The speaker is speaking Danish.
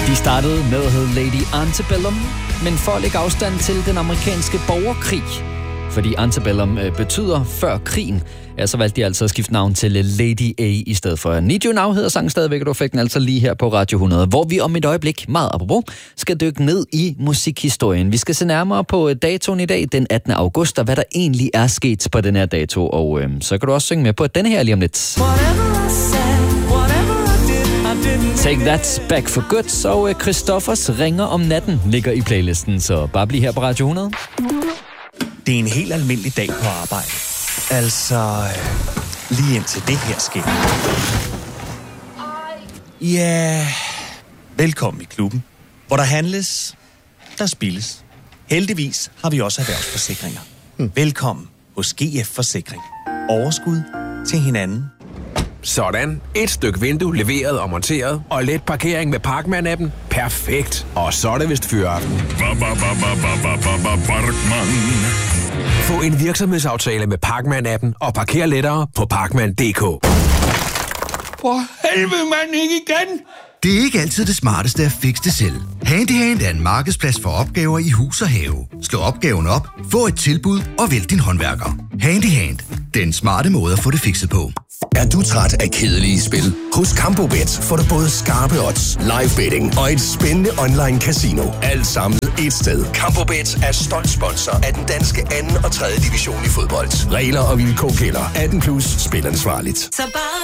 De startede med at hedde Lady Antebellum, men for at lægge afstand til den amerikanske borgerkrig, fordi Antebellum betyder før krigen, ja, så valgte de altså at skifte navn til Lady A i stedet for. Need You Now hedder sangen stadigvæk, og du fik den altså lige her på Radio 100, hvor vi om et øjeblik, meget apropos, skal dykke ned i musikhistorien. Vi skal se nærmere på datoen i dag, den 18. august, og hvad der egentlig er sket på den her dato, og så kan du også synge med på den her lige om lidt. Take That Back for Good, så Christoffers Ringer om natten ligger i playlisten, så bare bliv her på Radio 100. Det er en helt almindelig dag på arbejde. Altså, lige indtil det her sker. Ja, velkommen i klubben, hvor der handles, der spilles. Heldigvis har vi også erhvervsforsikringer. Velkommen hos GF Forsikring. Overskud til hinanden. Sådan. Et stykke vindue leveret og monteret, og let parkering med Parkman-appen. Perfekt. Og så er det vist fyraften. Få en virksomhedsaftale med Parkman-appen og parker lettere på Parkman.dk. For helvede, mand, ikke igen! Det er ikke altid det smarteste at fikse det selv. Handyhand er en markedsplads for opgaver i hus og have. Slå opgaven op, få et tilbud og vælg din håndværker. Handyhand. Den smarte måde at få det fikset på. Er du træt af kedelige spil? Hos Campobet får du både skarpe odds, live betting og et spændende online casino. Alt samlet et sted. Campobet er stolt sponsor af den danske 2. og 3. division i fodbold. Regler og vilkår gælder. 18+. Spil ansvarligt.